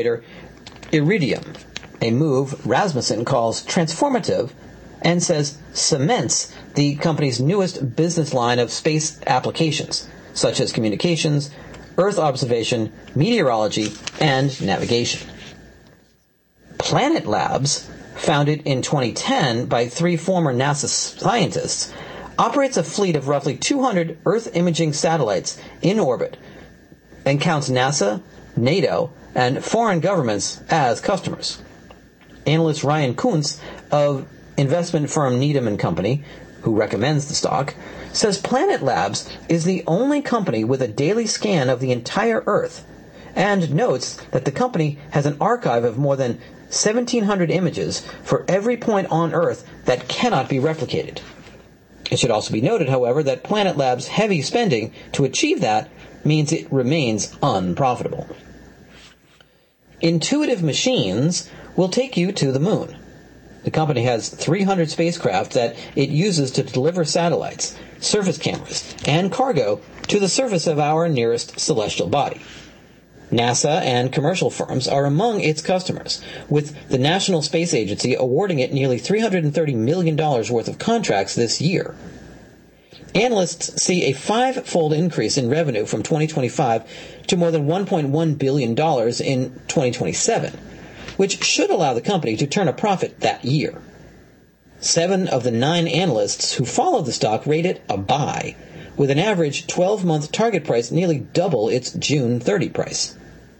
Iridium, a move Rasmussen calls transformative and says cements the company's newest business line of space applications, such as communications, Earth observation, meteorology, and navigation. Planet Labs, founded in 2010 by 3 former NASA scientists, operates a fleet of roughly 200 Earth imaging satellites in orbit and counts NASA, NATO, and foreign governments as customers. Analyst Ryan Kuntz of investment firm Needham & Company, who recommends the stock, says Planet Labs is the only company with a daily scan of the entire Earth, and notes that the company has an archive of more than 1,700 images for every point on Earth that cannot be replicated. It should also be noted, however, that Planet Labs' heavy spending to achieve that means it remains unprofitable. Intuitive Machines will take you to the moon. The company has 300 spacecraft that it uses to deliver satellites, surface cameras, and cargo to the surface of our nearest celestial body. NASA and commercial firms are among its customers, with the National Space Agency awarding it nearly $330 million worth of contracts this year. Analysts see a 5-fold increase in revenue from 2025 to more than $1.1 billion in 2027, which should allow the company to turn a profit that year. 7 of the 9 analysts who follow the stock rate it a buy, with an average 12-month target price nearly double its June 30 price.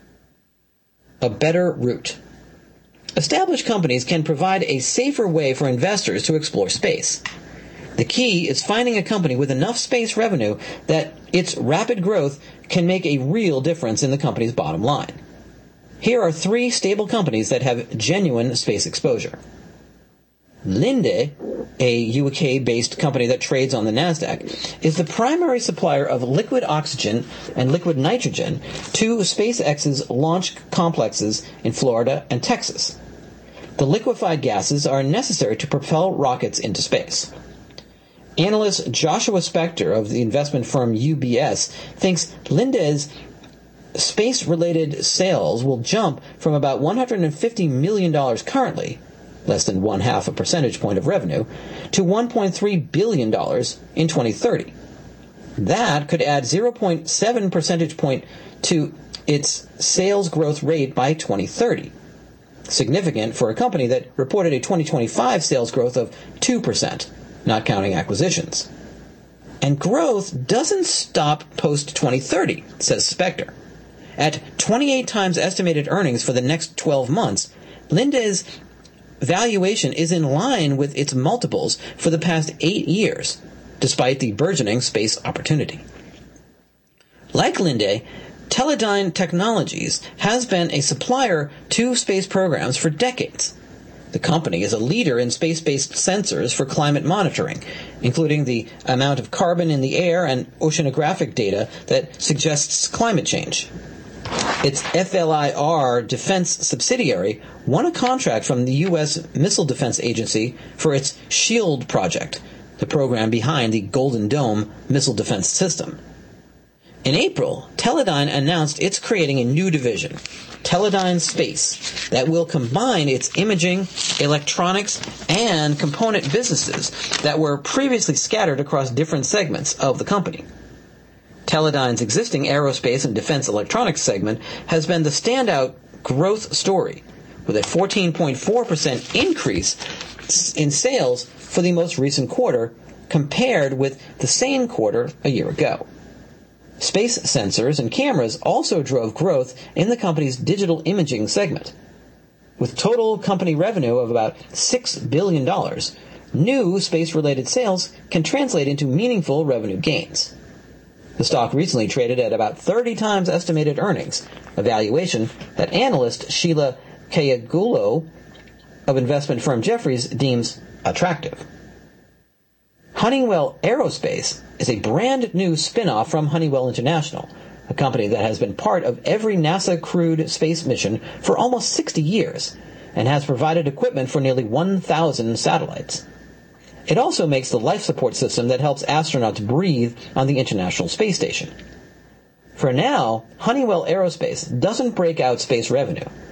A better route. Established companies can provide a safer way for investors to explore space. The key is finding a company with enough space revenue that its rapid growth can make a real difference in the company's bottom line. Here are 3 stable companies that have genuine space exposure. Linde, a UK-based company that trades on the NASDAQ, is the primary supplier of liquid oxygen and liquid nitrogen to SpaceX's launch complexes in Florida and Texas. The liquefied gases are necessary to propel rockets into space. Analyst Joshua Spector of the investment firm UBS thinks Linde's space-related sales will jump from about $150 million currently, less than 0.5 percentage point of revenue, to $1.3 billion in 2030. That could add 0.7 percentage point to its sales growth rate by 2030. Significant for a company that reported a 2025 sales growth of 2%, not counting acquisitions. And growth doesn't stop post-2030, says Spector. At 28 times estimated earnings for the next 12 months, Linde's valuation is in line with its multiples for the past 8 years, despite the burgeoning space opportunity. Like Linde, Teledyne Technologies has been a supplier to space programs for decades. The company is a leader in space-based sensors for climate monitoring, including the amount of carbon in the air and oceanographic data that suggests climate change. Its FLIR defense subsidiary won a contract from the U.S. Missile Defense Agency for its SHIELD project, the program behind the Golden Dome missile defense system. In April, Teledyne announced it's creating a new division, Teledyne Space, that will combine its imaging, electronics, and component businesses that were previously scattered across different segments of the company. Teledyne's existing aerospace and defense electronics segment has been the standout growth story, with a 14.4% increase in sales for the most recent quarter compared with the same quarter a year ago. Space sensors and cameras also drove growth in the company's digital imaging segment. With total company revenue of about $6 billion, new space-related sales can translate into meaningful revenue gains. The stock recently traded at about 30 times estimated earnings, a valuation that analyst Sheila Kahyaoglu of investment firm Jefferies deems attractive. Honeywell Aerospace is a brand new spin-off from Honeywell International, a company that has been part of every NASA crewed space mission for almost 60 years and has provided equipment for nearly 1,000 satellites. It also makes the life support system that helps astronauts breathe on the International Space Station. For now, Honeywell Aerospace doesn't break out space revenue,